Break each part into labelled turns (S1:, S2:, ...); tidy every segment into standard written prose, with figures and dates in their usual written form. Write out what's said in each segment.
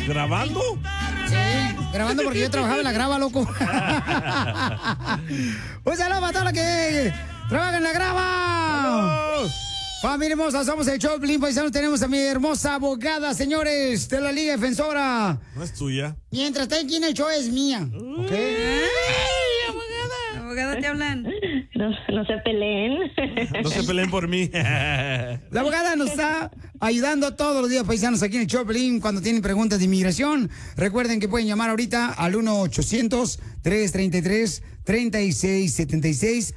S1: ¿Grabando?
S2: Sí, grabando porque yo trabajaba en la grava, loco. Un saludo para todos los que trabajan en la grava. Familia hermosa, somos el Choplin Paisano. Tenemos a mi hermosa abogada, señores, de la Liga Defensora.
S1: No es tuya.
S2: Mientras está aquí en el show es mía. ¿Ok?
S3: Abogada, te hablan.
S4: No se peleen.
S1: No se peleen por mí.
S2: La abogada nos está ayudando todos los días, paisanos, aquí en el Choplin cuando tienen preguntas de inmigración. Recuerden que pueden llamar ahorita al 1-800-333-3676.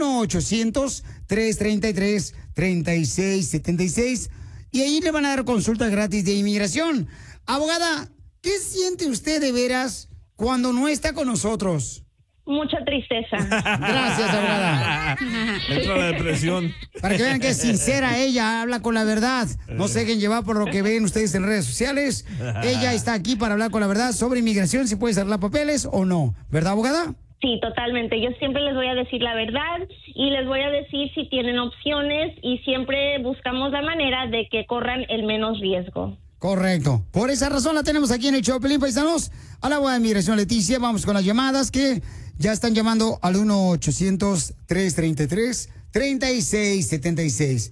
S2: 1-800-333-3676. Y ahí le van a dar consultas gratis de inmigración. Abogada, ¿qué siente usted de veras cuando no está con nosotros?
S4: Mucha tristeza.
S2: Gracias, abogada.
S1: Entra la depresión.
S2: Para que vean que es sincera ella, habla con la verdad. No se dejen llevar por lo que ven ustedes en redes sociales. Ella está aquí para hablar con la verdad sobre inmigración, si puede arreglar papeles o no. ¿Verdad, abogada?
S4: Sí, totalmente. Yo siempre les voy a decir la verdad y les voy a decir si tienen opciones y siempre buscamos la manera de que corran el menos riesgo.
S2: Correcto. Por esa razón la tenemos aquí en el Choplin, paisanos. A la abogada de inmigración Leticia, vamos con las llamadas que ya están llamando al 1-800-333-3676.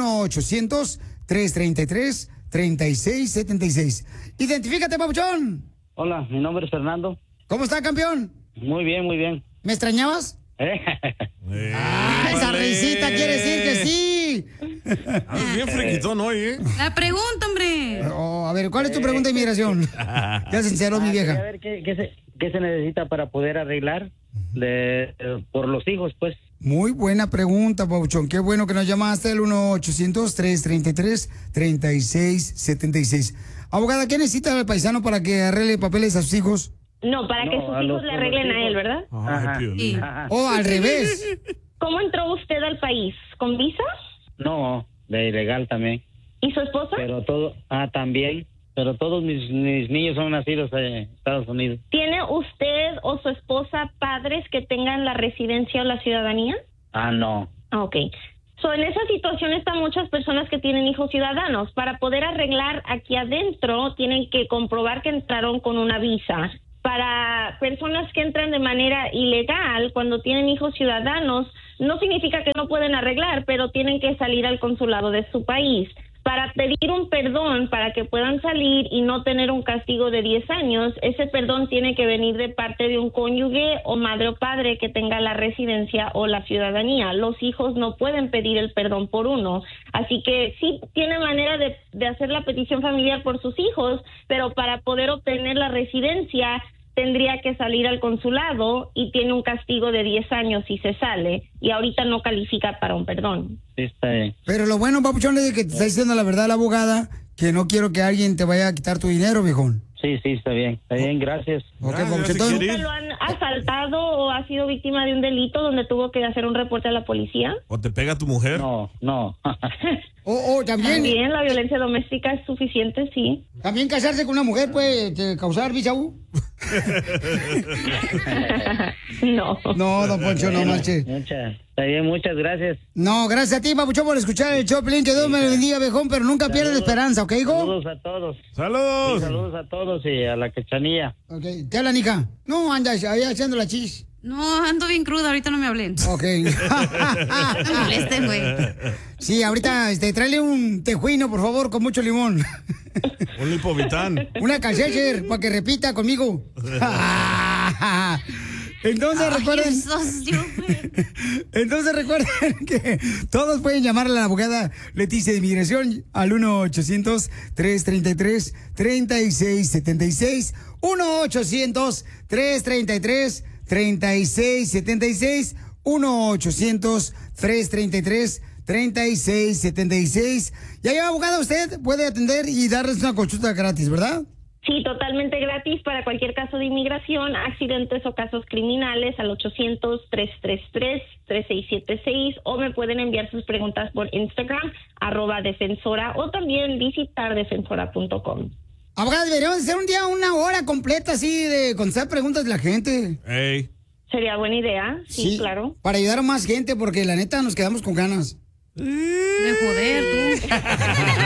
S2: 1-800-333-3676. Identifícate, papuchón.
S5: Hola, mi nombre es Fernando.
S2: ¿Cómo está, campeón?
S5: Muy bien, muy bien.
S2: ¿Me extrañabas? Esa risita quiere decir que sí.
S1: Bien friquitón hoy, ¿eh?
S3: La pregunta, hombre.
S2: A ver, ¿cuál es tu pregunta de inmigración? Ya sincero, mi vieja.
S5: A ver, ¿qué se necesita para poder arreglar por los hijos, pues?
S2: Muy buena pregunta, Pauchón. Qué bueno que nos llamaste al 1-800-333-3676. Abogada, ¿qué necesita el paisano para que arregle papeles a sus hijos?
S4: No, para que sus hijos le arreglen a él, ¿verdad?
S5: Ajá.
S3: Sí.
S2: O al revés.
S4: ¿Cómo entró usted al país? ¿Con visa?
S5: No, de ilegal también.
S4: ¿Y su esposa?
S5: Pero también. Pero todos mis niños son nacidos en Estados Unidos.
S4: ¿Tiene usted o su esposa padres que tengan la residencia o la ciudadanía?
S5: No.
S4: Ok. En esa situación están muchas personas que tienen hijos ciudadanos. Para poder arreglar aquí adentro, tienen que comprobar que entraron con una visa. Para personas que entran de manera ilegal, cuando tienen hijos ciudadanos, no significa que no pueden arreglar, pero tienen que salir al consulado de su país. Para pedir un perdón, para que puedan salir y no tener un castigo de 10 años, ese perdón tiene que venir de parte de un cónyuge o madre o padre que tenga la residencia o la ciudadanía. Los hijos no pueden pedir el perdón por uno. Así que sí tiene manera de hacer la petición familiar por sus hijos, pero para poder obtener la residencia tendría que salir al consulado y tiene un castigo de 10 años si se sale, y ahorita no califica para un perdón.
S5: Sí, está bien.
S2: Pero lo bueno, papuchón, es que te está diciendo la verdad la abogada, que no quiero que alguien te vaya a quitar tu dinero, viejón.
S5: Sí, está bien. Está bien, gracias.
S2: Ok,
S1: Gracias,
S2: papuchón.
S1: si
S2: Entonces,
S1: quieres.
S4: ¿Lo han asaltado o ha sido víctima de un delito donde tuvo que hacer un reporte a la policía?
S1: ¿O te pega tu mujer?
S5: No.
S2: también,
S4: También la violencia doméstica es suficiente, sí.
S2: también casarse con una mujer puede causar visa U.
S4: No.
S2: No, don Poncho, no marche.
S5: Está bien, muchas gracias.
S2: No, gracias a ti, papuchón, por escuchar el Choplin. Que Dios me lo bendiga, viejón, pero nunca pierdas la esperanza, ¿ok, hijo?
S5: Saludos a todos.
S1: ¡Saludos!
S5: Sí, saludos a todos y a la Cachanilla.
S2: Ok, ¿te hablan, hija? No, andas ahí haciendo la chis.
S3: No, ando bien cruda, ahorita no me hablen.
S2: Ok.
S3: No me molesten, güey.
S2: Sí, ahorita, tráele un tejuino, por favor, con mucho limón.
S1: Un lipovitán.
S2: Una calcecher, para que repita conmigo. Entonces recuerden. Entonces recuerden que todos pueden llamar a la abogada Leticia de Inmigración al 1-800-333-3676. 1-800-333-3676. 1-800-333-3676. Y ahí, abogada, usted puede atender y darles una consulta gratis, ¿verdad?
S4: Sí, totalmente gratis para cualquier caso de inmigración, accidentes o casos criminales al 800-333-3676, o me pueden enviar sus preguntas por Instagram, @defensora, o también visitar defensora.com.
S2: Abogada, deberíamos hacer un día una hora completa así de contestar preguntas de la gente.
S1: Ey.
S4: Sería buena idea, sí, claro.
S2: Para ayudar a más gente, porque la neta nos quedamos con ganas.
S3: De joder, tú.